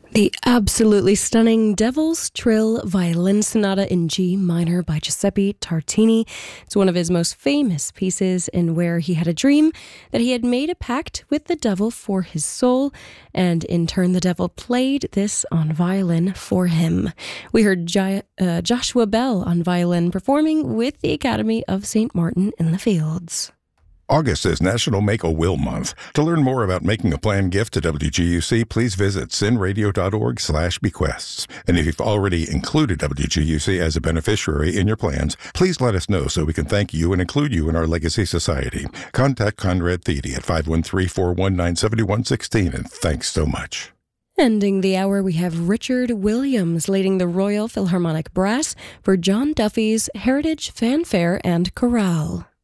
The absolutely stunning Devil's Trill Violin Sonata in G minor by Giuseppe Tartini. It's one of his most famous pieces, in where he had a dream that he had made a pact with the devil for his soul, and in turn the devil played this on violin for him. We heard Joshua Bell on violin performing with the Academy of St. Martin in the Fields. August is National Make-A-Will Month. To learn more about making a planned gift to WGUC, please visit sinradio.org/bequests. And if you've already included WGUC as a beneficiary in your plans, please let us know so we can thank you and include you in our Legacy Society. Contact Conrad Thede at 513-419-7116, and thanks so much. Ending the hour, we have Richard Williams leading the Royal Philharmonic Brass for John Duffy's Heritage Fanfare and Chorale.